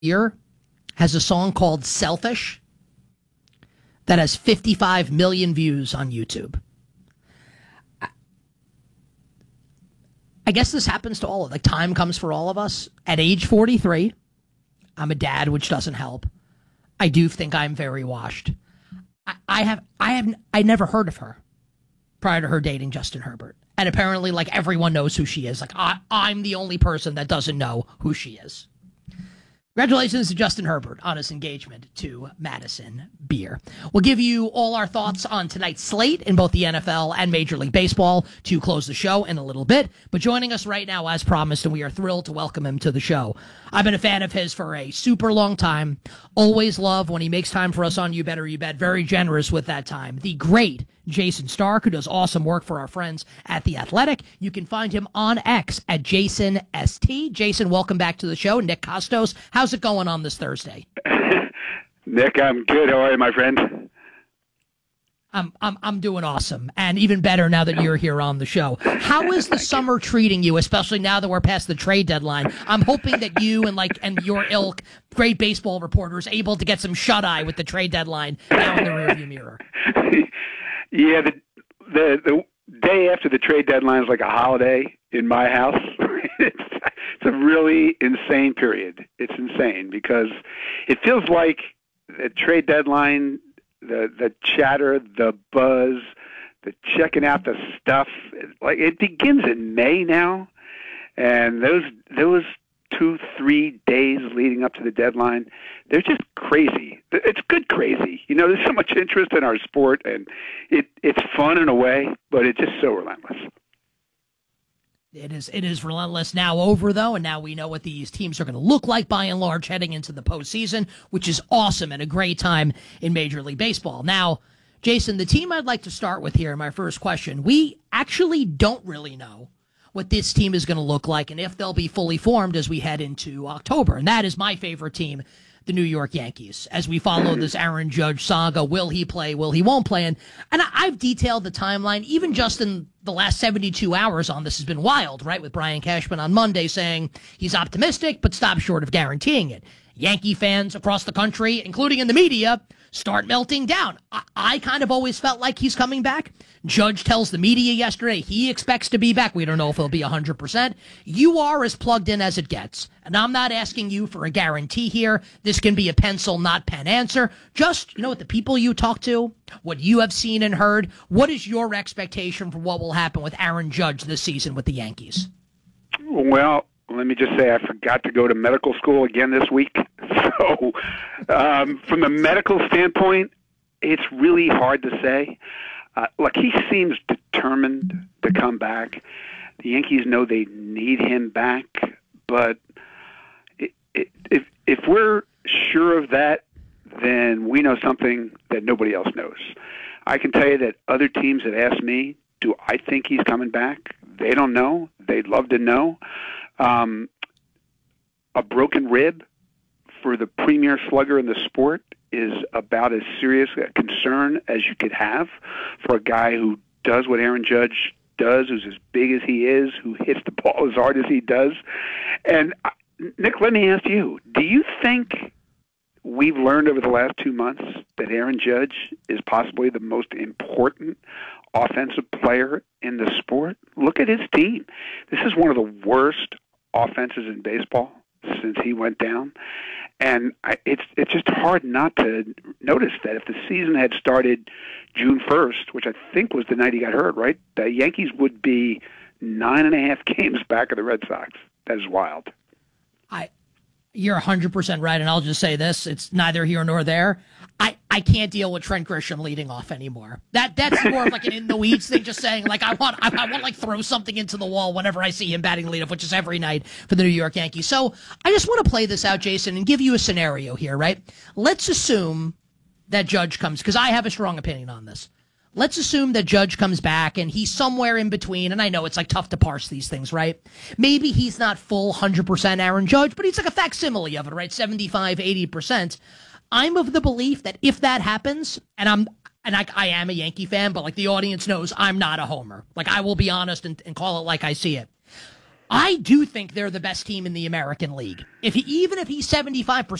Beer has a song called Selfish that has 55 million views on YouTube. I guess this happens to all of like time comes for all of us. At age 43, I'm a dad, which doesn't help. I do think I'm very washed. I never heard of her prior to her dating Justin Herbert. And apparently, like, everyone knows who she is. Like, I'm the only person that doesn't know who she is. Congratulations to Justin Herbert on his engagement to Madison Beer. We'll give you all our thoughts on tonight's slate in both the NFL and Major League Baseball to close the show in a little bit. But joining us right now, as promised, and we are thrilled to welcome him to the show. I've been a fan of his for a super long time. Always love when he makes time for us on You Better You Bet. Very generous with that time. The great Jayson Stark, who does awesome work for our friends at The Athletic. You can find him on X at JasonST. Jason, welcome back to the show. Nick Costos, how's it going on this Thursday? Nick, I'm good. How are you, my friend? I'm doing awesome, and even better now that you're here on the show. How is the summer treating you, especially now that we're past the trade deadline? I'm hoping that you and your ilk, great baseball reporters, able to get some shut-eye with the trade deadline now in the rearview mirror. Yeah, the day after the trade deadline is like a holiday in my house. It's a really insane period. It's insane because it feels like the trade deadline, the chatter, the buzz, the checking out the stuff, like it begins in May now, and those 2-3 days leading up to the deadline, they're just crazy. It's good crazy. You know, there's so much interest in our sport, and it's fun in a way, but it's just so relentless. It is relentless now over, though, and now we know what these teams are going to look like by and large heading into the postseason, which is awesome and a great time in Major League Baseball. Now, Jason, the team I'd like to start with here, my first question, we actually don't really know what this team is going to look like and if they'll be fully formed as we head into October. And that is my favorite team, the New York Yankees, as we follow this Aaron Judge saga. Will he play? Will he won't play? And I've detailed the timeline, even just in the last 72 hours on this has been wild, right? With Brian Cashman on Monday saying he's optimistic, but stops short of guaranteeing it. Yankee fans across the country, including in the media, start melting down. I kind of always felt like he's coming back. Judge tells the media yesterday he expects to be back. We don't know if he'll be 100%. You are as plugged in as it gets. And I'm not asking you for a guarantee here. This can be a pencil, not pen answer. Just, what the people you talk to, what you have seen and heard, what is your expectation for what will happen with Aaron Judge this season with the Yankees? Well, let me just say I forgot to go to medical school again this week. So from a medical standpoint, it's really hard to say. Look, he seems determined to come back. The Yankees know they need him back. But if we're sure of that, then we know something that nobody else knows. I can tell you that other teams have asked me, do I think he's coming back? They don't know. They'd love to know. A broken rib for the premier slugger in the sport is about as serious a concern as you could have for a guy who does what Aaron Judge does, who's as big as he is, who hits the ball as hard as he does. And, Nick, let me ask you, do you think we've learned over the last 2 months that Aaron Judge is possibly the most important offensive player in the sport? Look at his team. This is one of the worst offenses in baseball since he went down. And it's just hard not to notice that if the season had started June 1st, which I think was the night he got hurt, right, the Yankees would be 9.5 games back of the Red Sox. That is wild. You're 100% right, and I'll just say this. It's neither here nor there. I can't deal with Trent Grisham leading off anymore. That's more of like an in-the-weeds thing, just saying, like, I want like, throw something into the wall whenever I see him batting leadoff, which is every night for the New York Yankees. So I just want to play this out, Jason, and give you a scenario here, right? Let's assume that Judge comes, because I have a strong opinion on this. Let's assume that Judge comes back and he's somewhere in between, and I know it's like tough to parse these things, right? Maybe he's not full 100% Aaron Judge, but he's like a facsimile of it, right? 75, 80%. I'm of the belief that if that happens, and I am a Yankee fan, but like the audience knows I'm not a homer. Like I will be honest and call it like I see it. I do think they're the best team in the American League. Even if he's 75%.